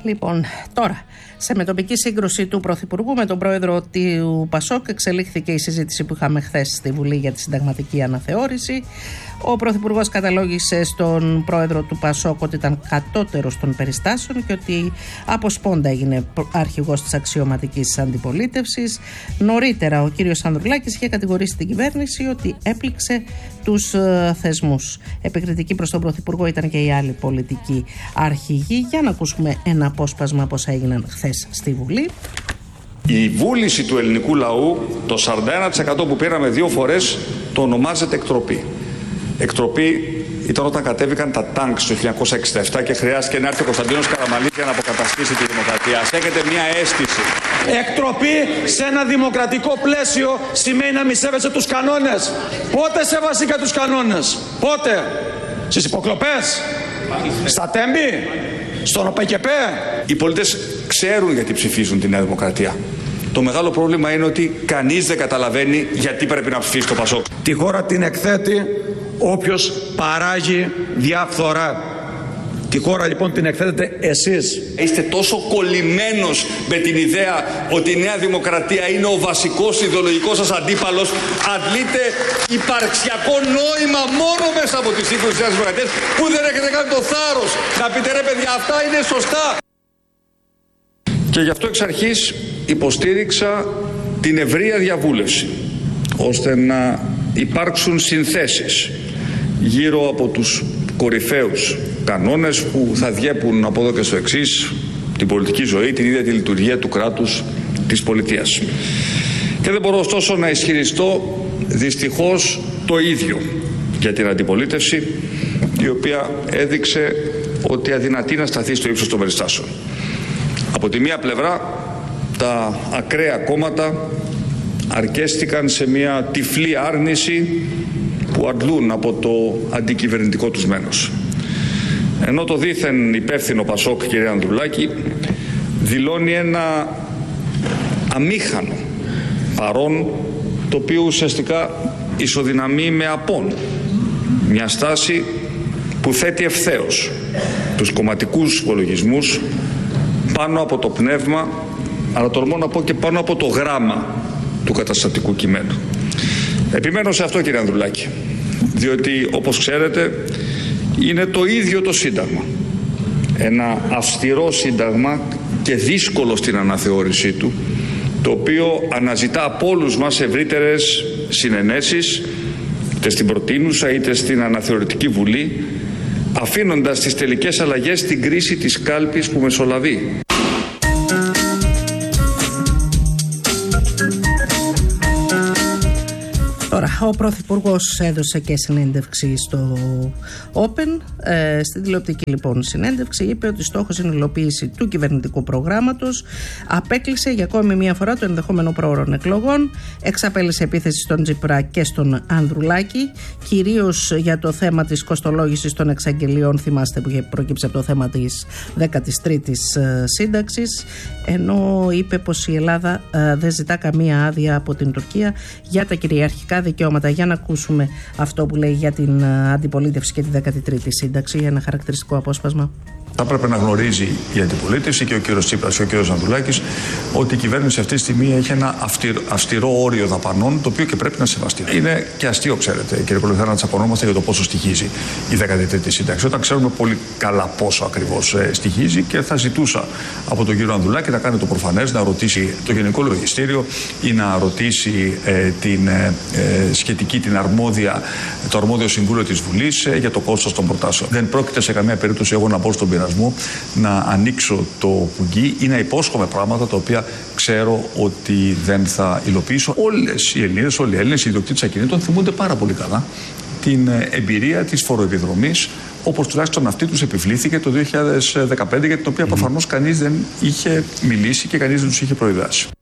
Λοιπόν, τώρα, σε μετοπική σύγκρουση του Πρωθυπουργού με τον πρόεδρο του Πασόκ εξελίχθηκε η συζήτηση που είχαμε χθες στη Βουλή για τη συνταγματική αναθεώρηση. Ο Πρωθυπουργός καταλόγησε στον πρόεδρο του Πασόκ ότι ήταν κατώτερος των περιστάσεων και ότι από σπόντα έγινε αρχηγός της αξιωματικής αντιπολίτευσης. Νωρίτερα ο κύριος Ανδρουλάκης είχε κατηγορήσει την κυβέρνηση ότι έπληξε τους θεσμούς. Επικριτική προς τον Πρωθυπουργό ήταν και οι άλλοι πολιτικοί αρχηγοί. Για να ακούσουμε ένα απόσπασμα από όσα έγιναν χθες στη Βουλή. Η βούληση του ελληνικού λαού, το 41% που πήραμε 2 φορές, το ονομάζεται εκτροπή. Εκτροπή ήταν όταν κατέβηκαν τα τάγκ το 1967 και χρειάστηκε να έρθει ο Κωνσταντίνος Καραμανλής για να αποκαταστήσει τη δημοκρατία. Ας έχετε μια αίσθηση. Εκτροπή σε ένα δημοκρατικό πλαίσιο σημαίνει να μη σέβεσαι τους κανόνες. Πότε σεβαστήκα τους κανόνες? Πότε? Στις υποκλοπές? Στα τέμπη? Στον ΟΠΕΚΕΠΕ? Οι πολίτες ξέρουν γιατί ψηφίζουν τη Νέα Δημοκρατία. Το μεγάλο πρόβλημα είναι ότι κανείς δεν καταλαβαίνει γιατί πρέπει να ψηφίσει το Πασόκ. Τη χώρα την εκθέτει όποιος παράγει διαφθορά. Τη χώρα λοιπόν την εκθέτετε εσείς. Είστε τόσο κολλημένος με την ιδέα ότι η Νέα Δημοκρατία είναι ο βασικός ιδεολογικός σας αντίπαλος, αντλείτε υπαρξιακό νόημα μόνο μέσα από τη σύγκρουση της Νέας Δημοκρατίας, που δεν έχετε κάνει το θάρρος να πείτε ρε παιδιά αυτά είναι σωστά. Και γι' αυτό εξ αρχής υποστήριξα την ευρεία διαβούλευση, ώστε να υπάρξουν συνθέσεις γύρω από τους κορυφαίους κανόνες που θα διέπουν από εδώ και στο εξής την πολιτική ζωή, την ίδια τη λειτουργία του κράτους της πολιτείας. Και δεν μπορώ ωστόσο να ισχυριστώ δυστυχώς το ίδιο για την αντιπολίτευση, η οποία έδειξε ότι αδυνατεί να σταθεί στο ύψος των περιστάσεων. Από τη μία πλευρά τα ακραία κόμματα αρκέστηκαν σε μια τυφλή άρνηση που αντλούν από το αντικυβερνητικό τους μένος. Ενώ το δήθεν υπεύθυνο Πασόκ, κύριε Ανδρουλάκη, δηλώνει ένα αμήχανο παρόν, το οποίο ουσιαστικά ισοδυναμεί με απόν. Μια στάση που θέτει ευθέως τους κομματικούς υπολογισμούς πάνω από το πνεύμα, αλλά τολμώ να πω και πάνω από το γράμμα του καταστατικού κειμένου. Επιμένω σε αυτό, κύριε Ανδρουλάκη, διότι όπως ξέρετε είναι το ίδιο το Σύνταγμα. Ένα αυστηρό Σύνταγμα και δύσκολο στην αναθεώρησή του, το οποίο αναζητά από όλους μας ευρύτερες συνενέσεις, είτε στην προτείνουσα είτε στην αναθεωρητική Βουλή, αφήνοντας τις τελικές αλλαγές στην κρίση της κάλπης που μεσολαβεί. Τώρα, ο Πρωθυπουργός έδωσε και συνέντευξη στο Open. Στην τηλεοπτική λοιπόν συνέντευξη είπε ότι στόχος είναι η υλοποίηση του κυβερνητικού προγράμματος. Απέκλεισε για ακόμη μία φορά το ενδεχόμενο πρόωρων εκλογών. Εξαπέλυσε επίθεση στον Τσίπρα και στον Ανδρουλάκη, κυρίως για το θέμα της κοστολόγησης των εξαγγελιών. Θυμάστε που είχε προκύψει από το θέμα της 13ης σύνταξης. Ενώ είπε πως η Ελλάδα δεν ζητά καμία άδεια από την Τουρκία για τα κυριαρχικά δικαιώματα. Για να ακούσουμε αυτό που λέει για την αντιπολίτευση και τη 13η σύνταξη. Ένα χαρακτηριστικό απόσπασμα. Θα έπρεπε να γνωρίζει η αντιπολίτευση και ο κύριος Τσίπρας και ο κύριος Ανδρουλάκης ότι η κυβέρνηση αυτή τη στιγμή έχει ένα αυστηρό όριο δαπανών, το οποίο και πρέπει να σεβαστεί. Είναι και αστείο, ξέρετε, κύριε Κολοθέρα, να τσαπωνόμαστε για το πόσο στοιχίζει η 13η σύνταξη, όταν ξέρουμε πολύ καλά πόσο ακριβώς στοιχίζει. Και θα ζητούσα από τον κύριο Ανδρουλάκη να κάνει το προφανές, να ρωτήσει το Γενικό Λογιστήριο ή να ρωτήσει το αρμόδιο Συμβούλιο της Βουλής για το κόστος των προτάσεων. Δεν πρόκειται σε καμία περίπτωση εγώ να μπω στον πειρασμό να ανοίξω το κουγκί ή να υπόσχομαι πράγματα τα οποία ξέρω ότι δεν θα υλοποιήσω. Όλες οι Ελληνίδες, όλοι οι Έλληνες, οι ιδιοκτήτες ακινήτων θυμούνται πάρα πολύ καλά την εμπειρία της φοροεπιδρομής, όπως τουλάχιστον αυτή τους επιβλήθηκε το 2015, για την οποία προφανώς κανείς δεν είχε μιλήσει και κανείς δεν τους είχε προειδάσει.